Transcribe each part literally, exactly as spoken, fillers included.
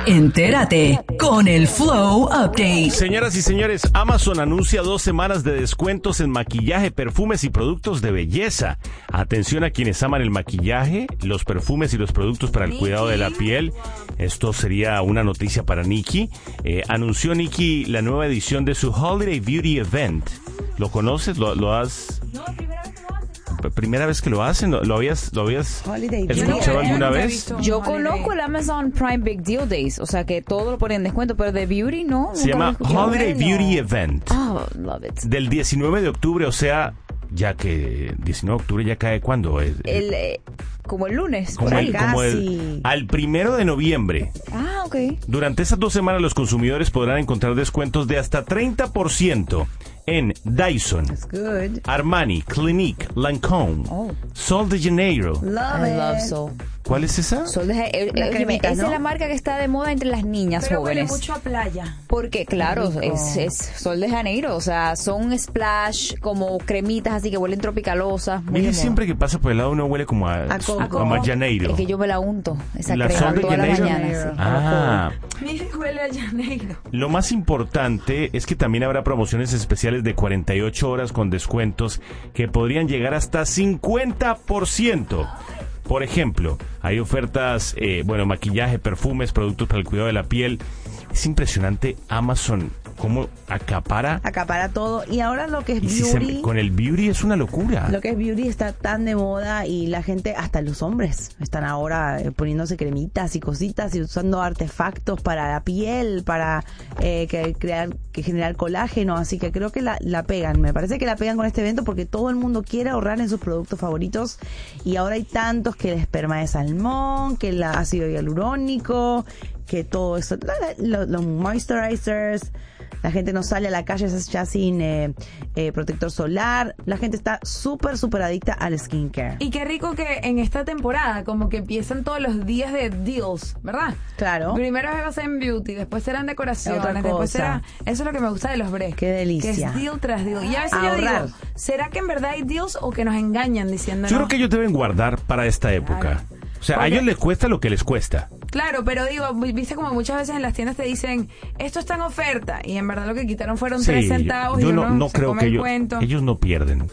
Entérate con el Flow Update. Señoras y señores, Amazon anuncia dos semanas de descuentos en maquillaje, perfumes y productos de belleza. Atención a quienes aman el maquillaje, los perfumes y los productos para el cuidado de la piel. Esto sería una noticia para Nicki. Eh, anunció Nicki la nueva edición de su Holiday Beauty Event. ¿Lo conoces? ¿Lo, lo has...? No, primera vez que lo hacen. ¿Primera vez que lo hacen? ¿Lo, lo habías, lo habías Holiday escuchado Beauty. alguna Yo nunca he vez? visto. Yo Holiday. conozco el Amazon Prime Big Deal Days, o sea que todo lo ponen en descuento, pero de beauty no. Se nunca lo he llama escuchado. Holiday Bueno. Beauty Event. Oh, love it. Del diecinueve de octubre, o sea, ya que diecinueve de octubre ya cae ¿cuándo? Es, El, eh, como el lunes. como por el, ahí. como el- Casi. al primero de noviembre. Ah, ok. Durante esas dos semanas los consumidores podrán encontrar descuentos de hasta treinta por ciento en Dyson, It's good. Armani, Clinique, Lancôme, Oh. Sol de Janeiro. I love Sol. ¿Cuál es esa? Sol de, eh, La eh, cremita, esa ¿no? es la marca que está de moda entre las niñas Pero huele jóvenes. mucho a playa. Porque, claro, Rico. es, es Sol de Janeiro. O sea, son splash, como cremitas así que huelen tropicalosas. muy Mire, de moda. siempre que pasa por el lado uno huele como a, A coco. como a Janeiro. Es que yo me la unto, esa La crema, Sol de todas las Janeiro. mañanas. Sí, Ah, Mire, huele a Janeiro. lo más importante es que también habrá promociones especiales de cuarenta y ocho horas con descuentos que podrían llegar hasta cincuenta por ciento. Por ejemplo, hay ofertas, eh, bueno, maquillaje, perfumes, productos para el cuidado de la piel. Es impresionante Amazon cómo acapara. acapara todo. Y ahora lo que es Y si se- beauty, con el beauty es una locura. lo que es beauty está tan de moda y la gente, hasta los hombres, están ahora eh, poniéndose cremitas y cositas y usando artefactos para la piel, para eh, que crear, que generar colágeno. Así que creo que la, la pegan. Me parece que la pegan con este evento porque todo el mundo quiere ahorrar en sus productos favoritos y ahora hay tantos que el esperma de salmón, que el ácido hialurónico, que todo eso, la- la- lo- los moisturizers. La gente no sale a la calle ya sin eh, eh, protector solar. La gente está súper, súper adicta al skincare. Y qué rico que en esta temporada como que empiezan todos los días de deals, ¿verdad? Claro. Primero va a ser en beauty, después serán decoraciones, Otra después cosa. será... Eso es lo que me gusta de los breaks. Qué delicia. Que es deal tras deal. Y a veces Ahorrar. yo digo, ¿será que en verdad hay deals o que nos engañan diciendo Yo no? creo que ellos deben guardar para esta época. Claro. O sea, a Porque- ellos les cuesta lo que les cuesta. Claro, pero digo, viste como muchas veces en las tiendas te dicen, esto está en oferta, y en verdad lo que quitaron fueron Sí, tres centavos yo y no, uno no se creo come que el ellos, cuento. ellos no pierden.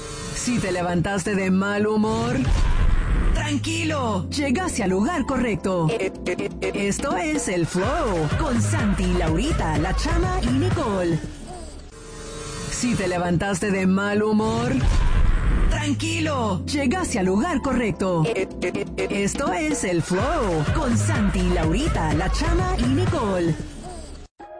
Si te levantaste de mal humor, tranquilo, llegaste al lugar correcto. Esto es El Flow con Santi, Laurita, La Chama y Nicole. Si te levantaste de mal humor, tranquilo, llegaste al lugar correcto. Esto es El Flow con Santi, Laurita, La Chama y Nicole.